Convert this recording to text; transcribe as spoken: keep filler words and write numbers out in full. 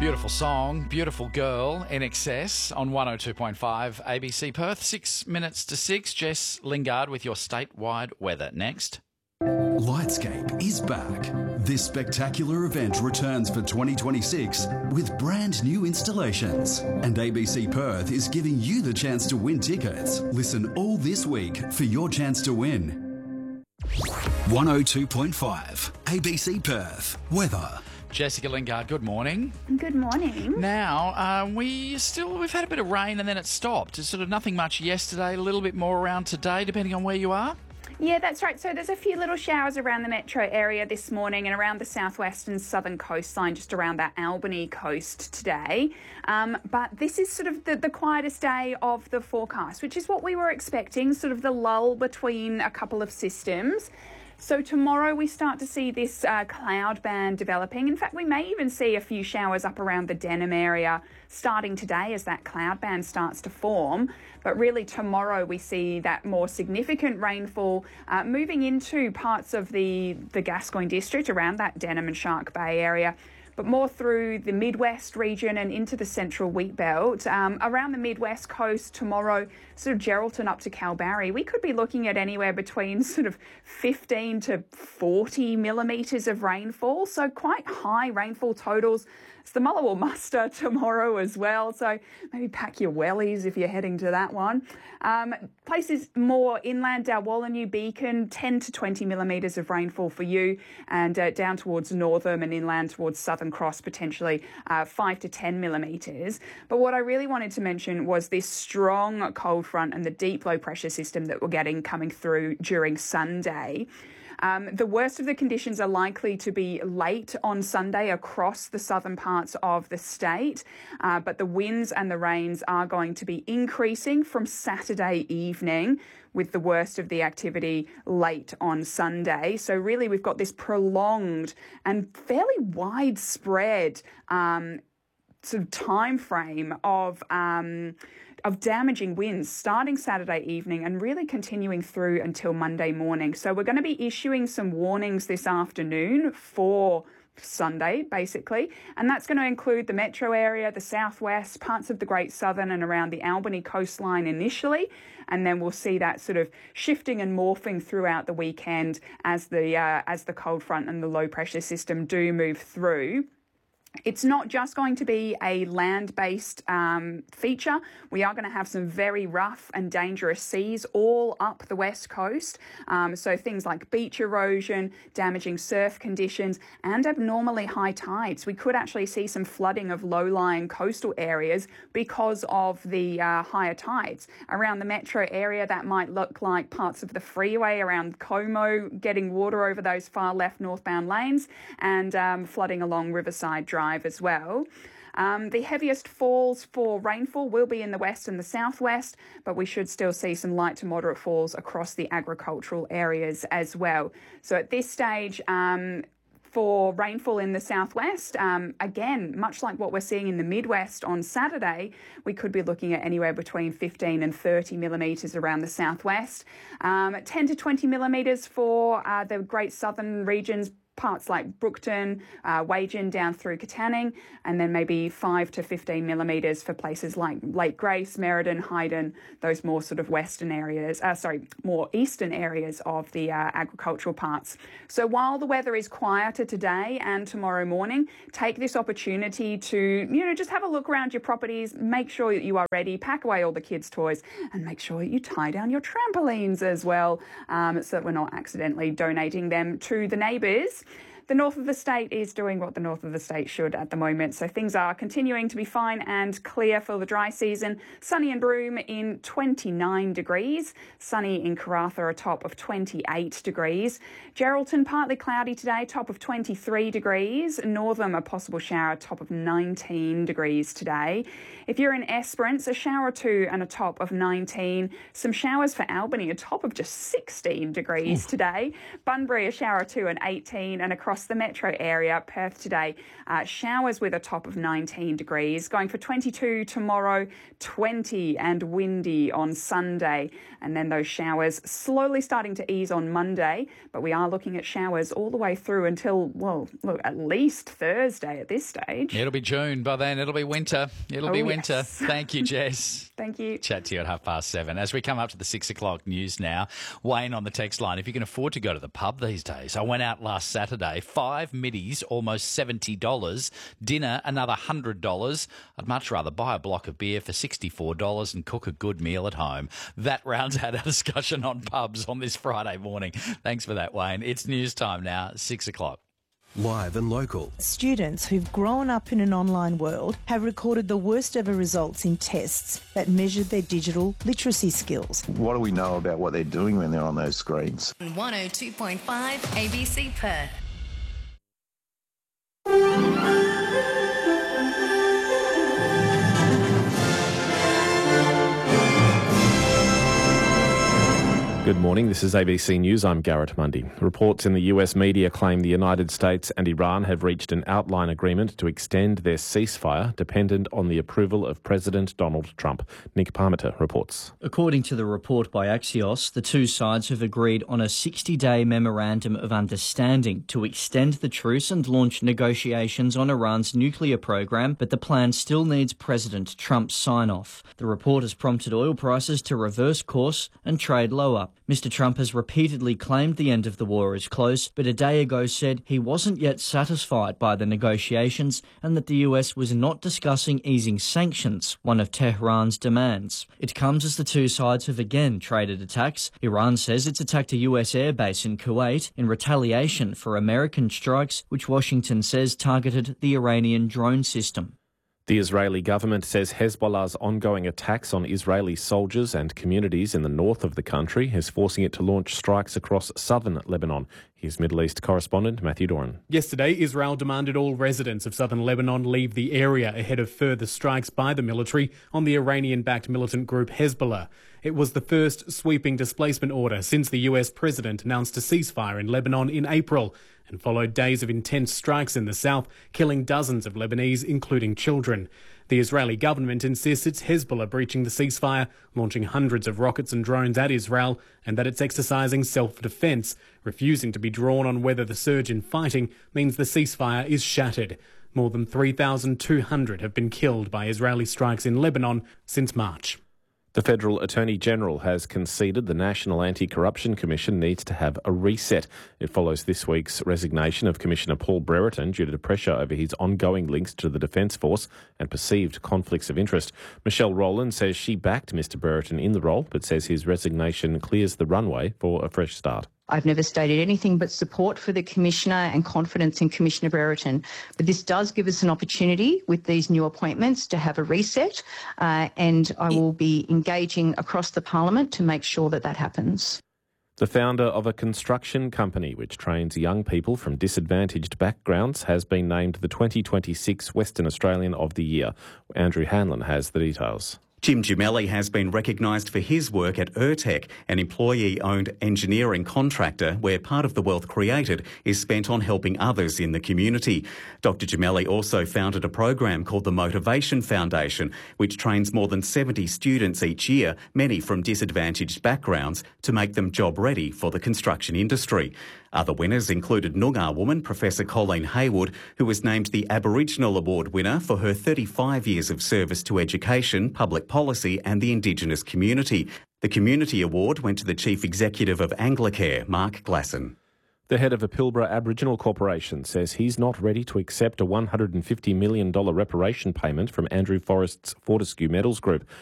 Beautiful song, beautiful girl, In Excess on one oh two point five A B C Perth. Six minutes to six. Jess Lingard with your statewide weather. Next. Lightscape is back. This spectacular event returns for twenty twenty-six with brand new installations. And A B C Perth is giving you the chance to win tickets. Listen all this week for your chance to win. one oh two point five A B C Perth. Weather. Jessica Lingard, good morning. Good morning. Now, uh, we still, we've had a bit of rain and then it stopped. It's sort of nothing much yesterday, a little bit more around today, depending on where you are. Yeah, that's right. So there's a few little showers around the metro area this morning and around the southwest and southern coastline, just around that Albany coast today. Um, but this is sort of the, the quietest day of the forecast, which is what we were expecting, sort of the lull between a couple of systems. So tomorrow we start to see this uh, cloud band developing. In fact, we may even see a few showers up around the Denham area starting today as that cloud band starts to form. But really tomorrow we see that more significant rainfall uh, moving into parts of the, the Gascoyne district around that Denham and Shark Bay area, but more through the Midwest region and into the central wheat belt. Um, around the Midwest coast tomorrow, sort of Geraldton up to Kalbarri, we could be looking at anywhere between sort of fifteen to forty millimetres of rainfall, so quite high rainfall totals. It's the Mulla will muster tomorrow as well, so maybe pack your wellies if you're heading to that one. Um, places more inland, Dalwallinu, Beacon, ten to twenty millimetres of rainfall for you, and uh, down towards Northam and inland towards Southern Cross, potentially uh, five to ten millimetres. But what I really wanted to mention was this strong cold front and the deep low pressure system that we're getting coming through during Sunday. Um, the worst of the conditions are likely to be late on Sunday across the southern parts of the state, uh, but the winds and the rains are going to be increasing from Saturday evening, with the worst of the activity late on Sunday. So really we've got this prolonged and fairly widespread um, sort of time frame of um, of damaging winds starting Saturday evening and really continuing through until Monday morning. So we're going to be issuing some warnings this afternoon for Sunday, basically, and that's going to include the metro area, the southwest, parts of the Great Southern and around the Albany coastline initially, and then we'll see that sort of shifting and morphing throughout the weekend as the uh, as the cold front and the low pressure system do move through. It's not just going to be a land-based um, feature. We are going to have some very rough and dangerous seas all up the west coast. Um, so things like beach erosion, damaging surf conditions, and abnormally high tides. We could actually see some flooding of low-lying coastal areas because of the uh, higher tides. Around the metro area, that might look like parts of the freeway around Como getting water over those far left northbound lanes and um, flooding along Riverside Drive as well. Um, the heaviest falls for rainfall will be in the west and the southwest, but we should still see some light to moderate falls across the agricultural areas as well. So at this stage, um, for rainfall in the southwest, um, again, much like what we're seeing in the Midwest on Saturday, we could be looking at anywhere between fifteen and thirty millimetres around the southwest, um, ten to twenty millimetres for uh, the Great Southern regions, parts like Brookton, uh, Wagen down through Katanning, and then maybe five to fifteen millimetres for places like Lake Grace, Merredin, Hyden, those more sort of western areas, uh, sorry, more eastern areas of the uh, agricultural parts. So while the weather is quieter today and tomorrow morning, take this opportunity to, you know, just have a look around your properties, make sure that you are ready, pack away all the kids' toys, and make sure that you tie down your trampolines as well, um, so that we're not accidentally donating them to the neighbours. The north of the state is doing what the north of the state should at the moment. So things are continuing to be fine and clear for the dry season. Sunny in Broome in twenty-nine degrees. Sunny in Karratha, a top of twenty-eight degrees. Geraldton, partly cloudy today, top of twenty-three degrees. Northam, a possible shower, top of nineteen degrees today. If you're in Esperance, a shower or two and a top of nineteen. Some showers for Albany, a top of just sixteen degrees today. Bunbury, a shower or two and eighteen. And across across the metro area. Perth today, uh, showers with a top of nineteen degrees, going for twenty-two tomorrow, twenty and windy on Sunday. And then those showers slowly starting to ease on Monday, but we are looking at showers all the way through until, well, look, at least Thursday at this stage. It'll be June by then. It'll be winter. It'll Oh, be yes. winter. Thank you, Jess. Thank you. Chat to you at half past seven. As we come up to the six o'clock news now, Wayne on the text line, if you can afford to go to the pub these days. I went out last Saturday, five middies, almost seventy dollars, dinner, another one hundred dollars. I'd much rather buy a block of beer for sixty-four dollars and cook a good meal at home. That rounds out our discussion on pubs on this Friday morning. Thanks for that, Wayne. It's news time now, six o'clock. Live and local. Students who've grown up in an online world have recorded the worst ever results in tests that measured their digital literacy skills. What do we know about what they're doing when they're on those screens? one oh two point five A B C Perth. Good morning, this is A B C News, I'm Garrett Mundy. Reports in the U S media claim the United States and Iran have reached an outline agreement to extend their ceasefire dependent on the approval of President Donald Trump. Nick Parmenter reports. According to the report by Axios, the two sides have agreed on a sixty-day memorandum of understanding to extend the truce and launch negotiations on Iran's nuclear program, but the plan still needs President Trump's sign-off. The report has prompted oil prices to reverse course and trade lower. Mister Trump has repeatedly claimed the end of the war is close, but a day ago said he wasn't yet satisfied by the negotiations and that the U S was not discussing easing sanctions, one of Tehran's demands. It comes as the two sides have again traded attacks. Iran says it's attacked a U S airbase in Kuwait in retaliation for American strikes, which Washington says targeted the Iranian drone system. The Israeli government says Hezbollah's ongoing attacks on Israeli soldiers and communities in the north of the country is forcing it to launch strikes across southern Lebanon. Here's Middle East correspondent Matthew Doran. Yesterday, Israel demanded all residents of southern Lebanon leave the area ahead of further strikes by the military on the Iranian-backed militant group Hezbollah. It was the first sweeping displacement order since the U S president announced a ceasefire in Lebanon in April, and followed days of intense strikes in the south, killing dozens of Lebanese, including children. The Israeli government insists it's Hezbollah breaching the ceasefire, launching hundreds of rockets and drones at Israel, and that it's exercising self-defense, refusing to be drawn on whether the surge in fighting means the ceasefire is shattered. More than three thousand two hundred have been killed by Israeli strikes in Lebanon since March. The Federal Attorney General has conceded the National Anti-Corruption Commission needs to have a reset. It follows this week's resignation of Commissioner Paul Brereton due to pressure over his ongoing links to the Defence Force and perceived conflicts of interest. Michelle Rowland says she backed Mr Brereton in the role, but says his resignation clears the runway for a fresh start. I've never stated anything but support for the Commissioner and confidence in Commissioner Brereton. But this does give us an opportunity with these new appointments to have a reset, uh, and I will be engaging across the Parliament to make sure that that happens. The founder of a construction company which trains young people from disadvantaged backgrounds has been named the twenty twenty-six Western Australian of the Year. Andrew Hanlon has the details. Jim Gemelli has been recognised for his work at Urtec, an employee-owned engineering contractor where part of the wealth created is spent on helping others in the community. Doctor Gemelli also founded a program called the Motivation Foundation, which trains more than seventy students each year, many from disadvantaged backgrounds, to make them job-ready for the construction industry. Other winners included Noongar woman Professor Colleen Haywood, who was named the Aboriginal Award winner for her thirty-five years of service to education, public policy and the Indigenous community. The Community Award went to the Chief Executive of Anglicare, Mark Glasson. The head of a Pilbara Aboriginal corporation says he's not ready to accept a one hundred fifty million dollars reparation payment from Andrew Forrest's Fortescue Metals Group.